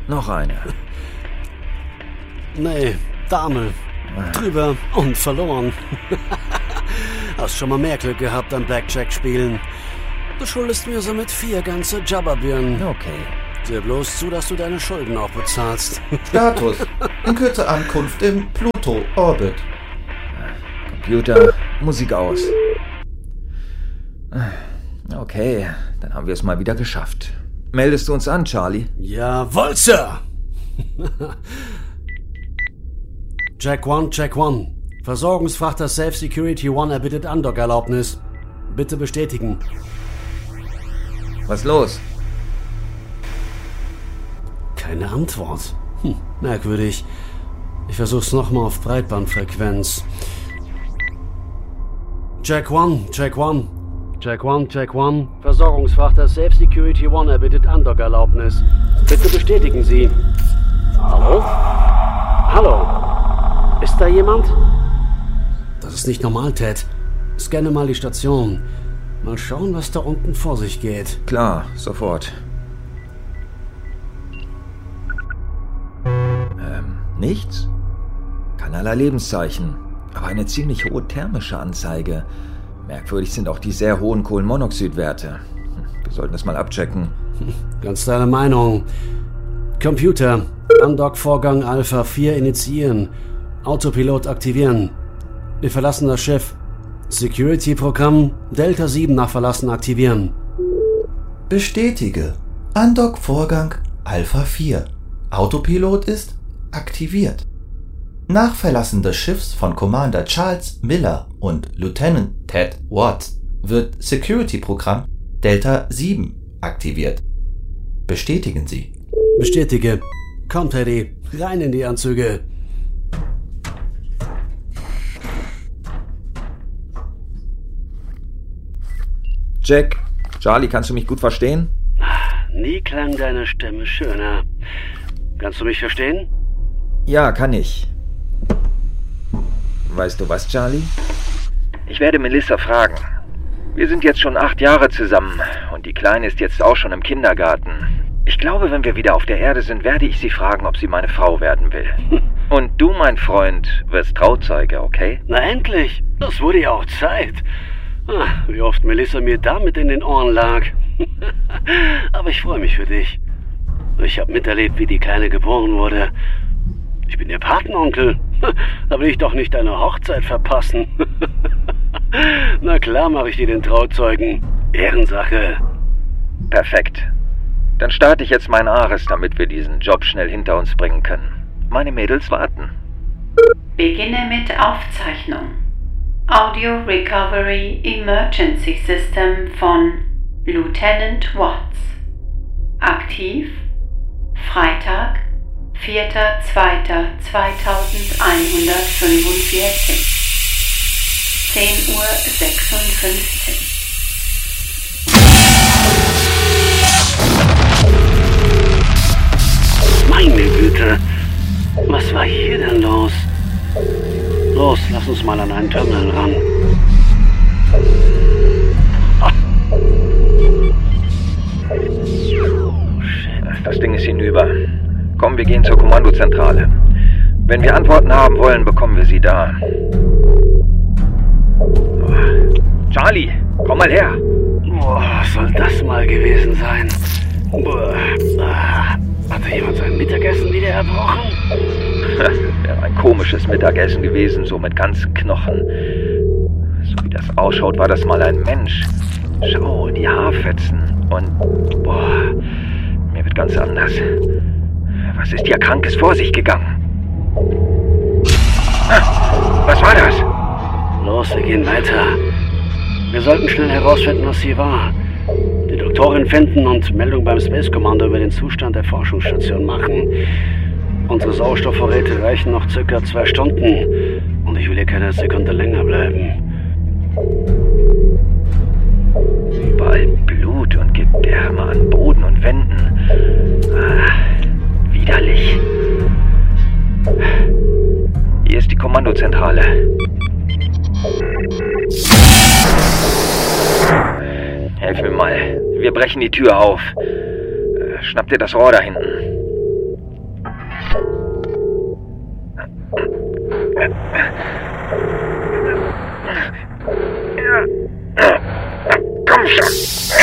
Noch eine. Nee, Dame. Drüber und verloren. Hast schon mal mehr Glück gehabt am Blackjack spielen. Du schuldest mir somit 4 ganze Jabberbirnen. Okay. Sieh bloß zu, dass du deine Schulden auch bezahlst. Status. In Kürze Ankunft im Pluto-Orbit. Computer, Musik aus. Okay, dann haben wir es mal wieder geschafft. Meldest du uns an, Charlie? Jawohl, Sir! Jack 1, Jack 1. Versorgungsfrachter Safe Security 1 erbittet Andockerlaubnis. Bitte bestätigen. Was los? Keine Antwort. Merkwürdig. Ich versuch's nochmal auf Breitbandfrequenz. Jack 1, Jack 1. Jack 1, Jack 1. Versorgungsfrachter Safe Security 1 erbittet Andockerlaubnis. Bitte bestätigen Sie. Hallo? Hallo? Ist da jemand? Das ist nicht normal, Ted. Scanne mal die Station. Mal schauen, was da unten vor sich geht. Klar, sofort. Nichts? Keinerlei Lebenszeichen, aber eine ziemlich hohe thermische Anzeige. Merkwürdig sind auch die sehr hohen Kohlenmonoxidwerte. Wir sollten das mal abchecken. Ganz deine Meinung. Computer, Undock-Vorgang Alpha 4 initiieren. Autopilot aktivieren. Wir verlassen das Schiff. Security-Programm Delta 7 nach Verlassen aktivieren. Bestätige. Undock-Vorgang Alpha 4. Autopilot ist aktiviert. Nach Verlassen des Schiffs von Commander Charles Miller und Lieutenant Ted Watts wird Security-Programm Delta 7 aktiviert. Bestätigen Sie. Bestätige. Komm, Teddy. Rein in die Anzüge. Jack, Charlie, kannst du mich gut verstehen? Nie klang deine Stimme schöner. Kannst du mich verstehen? Ja, kann ich. Weißt du was, Charlie? Ich werde Melissa fragen. Wir sind jetzt schon 8 Jahre zusammen und die Kleine ist jetzt auch schon im Kindergarten. Ich glaube, wenn wir wieder auf der Erde sind, werde ich sie fragen, ob sie meine Frau werden will. Und du, mein Freund, wirst Trauzeuge, okay? Na endlich. Das wurde ja auch Zeit. Wie oft Melissa mir damit in den Ohren lag. Aber ich freue mich für dich. Ich habe miterlebt, wie die Kleine geboren wurde. Ich bin ihr Patenonkel. Da will ich doch nicht deine Hochzeit verpassen. Na klar mache ich dir den Trauzeugen. Ehrensache. Perfekt. Dann starte ich jetzt meinen Ares, damit wir diesen Job schnell hinter uns bringen können. Meine Mädels warten. Beginne mit Aufzeichnung. Audio Recovery Emergency System von Lieutenant Watts. Aktiv Freitag, 4.2.2145. 10:56 Uhr. Meine Güte. Was war hier denn los? Los, lass uns mal an einen Terminal ran. Das Ding ist hinüber. Komm, wir gehen zur Kommandozentrale. Wenn wir Antworten haben wollen, bekommen wir sie da. Charlie, komm mal her. Was soll das mal gewesen sein? Hat da jemand sein Mittagessen wieder erbrochen? Wäre ein komisches Mittagessen gewesen, so mit ganzen Knochen. So wie das ausschaut, war das mal ein Mensch. Schau, die Haarfetzen. Und, mir wird ganz anders. Was ist hier Krankes vor sich gegangen? Was war das? Los, wir gehen weiter. Wir sollten schnell herausfinden, was hier war. Die Doktorin finden und Meldung beim Space Commander über den Zustand der Forschungsstation machen. Unsere Sauerstoffvorräte reichen noch circa 2 Stunden. Und ich will hier keine Sekunde länger bleiben. Überall Blut und Gedärme an Boden und Wänden. Widerlich. Hier ist die Kommandozentrale. Helf mir mal. Wir brechen die Tür auf. Schnapp dir das Rohr da hinten. Ja. Komm schon.